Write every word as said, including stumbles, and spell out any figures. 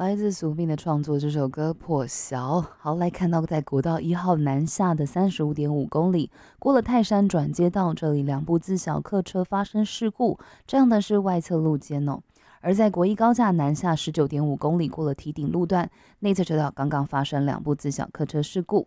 来自苏斌的创作这首歌《破晓》。好，来看到在国道一号南下的三十五点五公里，过了泰山转接道，这里两部自小客车发生事故，这样的是外侧路肩哦。而在国一高架南下十九点五公里，过了堤顶路段，内侧车道刚刚发生两部自小客车事故。